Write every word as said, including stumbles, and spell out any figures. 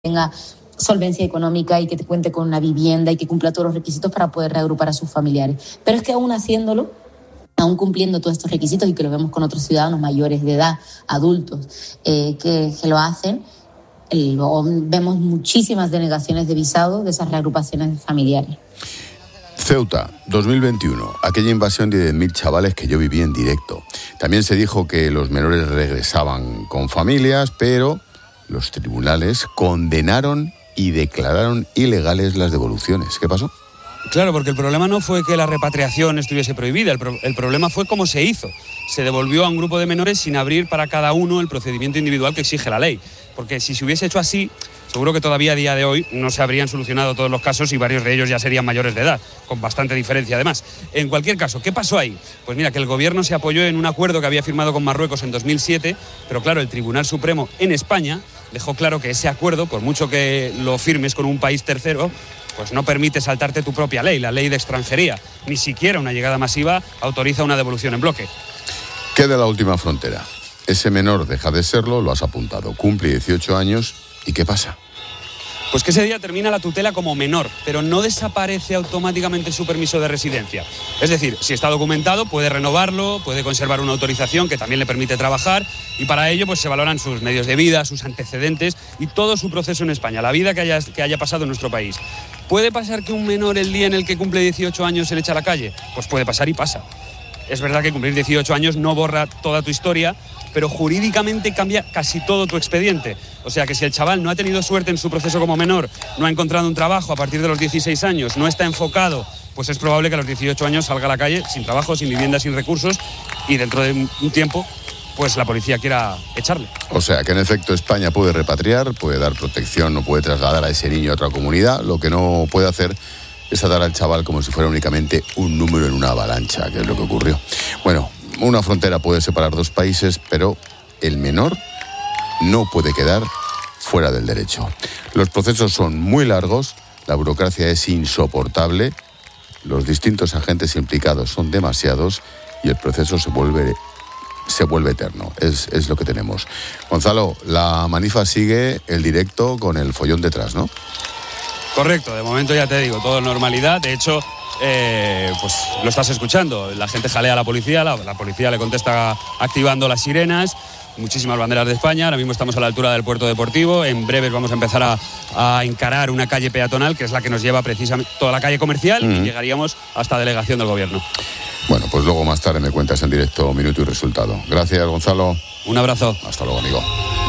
tenga solvencia económica y que te cuente con una vivienda y que cumpla todos los requisitos para poder reagrupar a sus familiares. Pero es que aún haciéndolo, aún cumpliendo todos estos requisitos, y que lo vemos con otros ciudadanos mayores de edad, adultos, eh, que, que lo hacen, eh, luego vemos muchísimas denegaciones de visado de esas reagrupaciones familiares. Ceuta, dos mil veintiuno, aquella invasión de diez mil chavales que yo viví en directo. También se dijo que los menores regresaban con familias, pero los tribunales condenaron y declararon ilegales las devoluciones. ¿Qué pasó? Claro, porque el problema no fue que la repatriación estuviese prohibida, el, pro- el problema fue cómo se hizo. Se devolvió a un grupo de menores sin abrir para cada uno el procedimiento individual que exige la ley. Porque si se hubiese hecho así, seguro que todavía a día de hoy no se habrían solucionado todos los casos y varios de ellos ya serían mayores de edad, con bastante diferencia además. En cualquier caso, ¿qué pasó ahí? Pues mira, que el gobierno se apoyó en un acuerdo que había firmado con Marruecos en dos mil siete, pero claro, el Tribunal Supremo en España dejó claro que ese acuerdo, por mucho que lo firmes con un país tercero, pues no permite saltarte tu propia ley, la ley de extranjería. Ni siquiera una llegada masiva autoriza una devolución en bloque. Queda la última frontera. Ese menor deja de serlo, lo has apuntado, cumple dieciocho años, ¿y qué pasa? Pues que ese día termina la tutela como menor, pero no desaparece automáticamente su permiso de residencia. Es decir, si está documentado, puede renovarlo, puede conservar una autorización que también le permite trabajar, y para ello pues se valoran sus medios de vida, sus antecedentes y todo su proceso en España, la vida que haya, que haya pasado en nuestro país. ¿Puede pasar que un menor el día en el que cumple dieciocho años se le echa a la calle? Pues puede pasar y pasa. Es verdad que cumplir dieciocho años no borra toda tu historia, pero jurídicamente cambia casi todo tu expediente. O sea que si el chaval no ha tenido suerte en su proceso como menor, no ha encontrado un trabajo a partir de los dieciséis años, no está enfocado, pues es probable que a los dieciocho años salga a la calle sin trabajo, sin vivienda, sin recursos, y dentro de un tiempo pues la policía quiera echarle. O sea que en efecto España puede repatriar, puede dar protección, no puede trasladar a ese niño a otra comunidad, lo que no puede hacer es tratar al chaval como si fuera únicamente un número en una avalancha, que es lo que ocurrió. Bueno, una frontera puede separar dos países, pero el menor no puede quedar fuera del derecho. Los procesos son muy largos, la burocracia es insoportable, los distintos agentes implicados son demasiados y el proceso se vuelve, se vuelve eterno. Es, es lo que tenemos. Gonzalo, la manifa sigue, el directo con el follón detrás, ¿no? Correcto, de momento ya te digo, todo en normalidad. De hecho, eh, pues lo estás escuchando. La gente jalea a la policía, la, la policía le contesta activando las sirenas, muchísimas banderas de España. Ahora mismo estamos a la altura del puerto deportivo. En breves vamos a empezar a, a encarar una calle peatonal, que es la que nos lleva precisamente toda la calle comercial, mm. y llegaríamos hasta delegación del gobierno. Bueno, pues luego más tarde me cuentas en directo minuto y resultado. Gracias, Gonzalo. Un abrazo. Hasta luego, amigo.